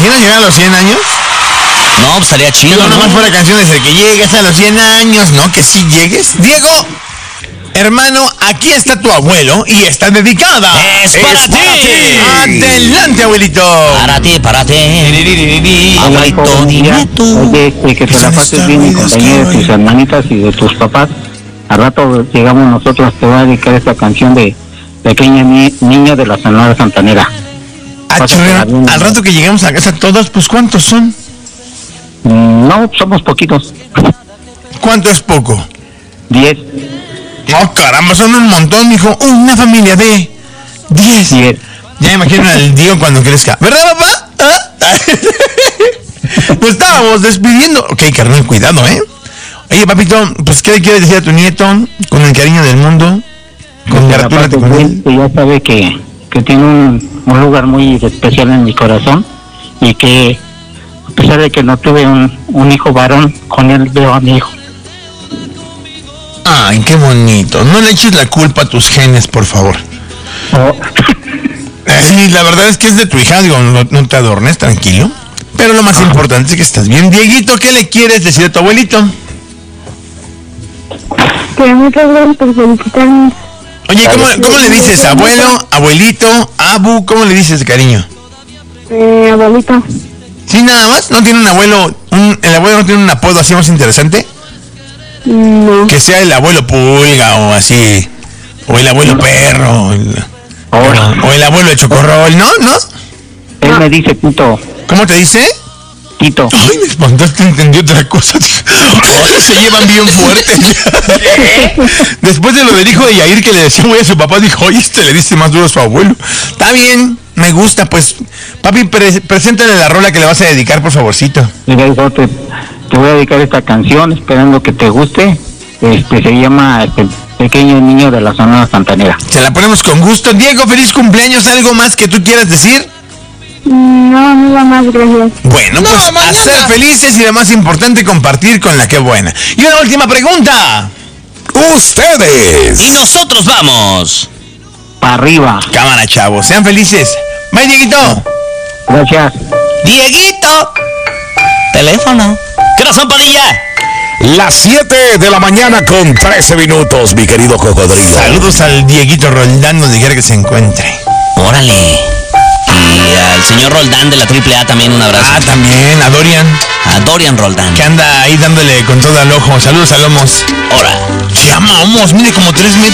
imaginas llegar a los 100 años? No, pues estaría chido, No, ¿no? nomás fuera canciones de que llegues a los 100 años, ¿no? Que sí llegues. Diego, hermano, aquí está tu abuelo y está dedicada. ¡Es para ti! Adelante, abuelito. Para ti. Abuelito, dime tú. Oye, que te la pases bien en compañía de tus hermanitas y de tus papás. Al rato llegamos nosotros, te voy a dedicar esta canción de Pequeño Niño de la Sonora Santanera. Al rato que lleguemos a casa todos, pues ¿cuántos son? No, somos poquitos. ¿Cuánto es poco? 10. No, caramba, son un montón, mijo. Una familia de 10. Ya me imagino al Diego cuando crezca. ¿Verdad, papá? ¿Ah? Nos estábamos despidiendo. Ok, carnal, cuidado, ¿eh? Oye, papito, pues ¿qué le quieres decir a tu nieto? Con el cariño del mundo. Congratúlate con él. Ya sabe que tiene un lugar muy especial en mi corazón. Y que a pesar de que no tuve un hijo varón, con él veo a mi hijo. Ay, qué bonito. No le eches la culpa a tus genes, por favor. Oh. Sí, la verdad es que es de tu hija, digo, no te adornes, tranquilo. Pero lo más importante es que estás bien. Dieguito, ¿qué le quieres decir a tu abuelito? Que muchas gracias por felicitarme. Oye, ¿cómo le dices? ¿Abuelo, abuelito, abu? ¿Cómo le dices, cariño? Abuelito. ¿Sí, nada más? ¿No tiene un abuelo, el abuelo no tiene un apodo así más interesante? No. Que sea el abuelo pulga o así, o el abuelo perro, o el abuelo de chocorrol, ¿no? Él me dice Tito. ¿Cómo te dice? Tito. Ay, me espantaste, entendí otra cosa. Ay, se llevan bien fuerte. Después de lo del hijo de Yair que le decía güey a su papá, dijo, oye, le dice más duro a su abuelo. Está bien, me gusta, pues. Papi, preséntale la rola que le vas a dedicar, por favorcito. Mira, hijo, te voy a dedicar esta canción, esperando que te guste. Se llama Pequeño Niño de la Sonora Santanera. Se la ponemos con gusto. Diego, feliz cumpleaños. ¿Algo más que tú quieras decir? No, nada más, gracias. Bueno, pues a ser felices y lo más importante, compartir con la que buena. Y una última pregunta. Ustedes. Y nosotros vamos. Para arriba. Cámara, chavos. Sean felices. Bye, Dieguito. Gracias. Dieguito. Teléfono. ¿Qué hora son, Padilla? Las 7 de la mañana con 13 minutos, mi querido cocodrilo. Saludos al Dieguito Roldán, donde quiera que se encuentre. Órale. Y al señor Roldán de la AAA también un abrazo. Ah, también, a Dorian. A Dorian Roldán. Que anda ahí dándole con todo al ojo. Saludos a Lomos. Ahora. Se llama Homos, mide como 3 metros.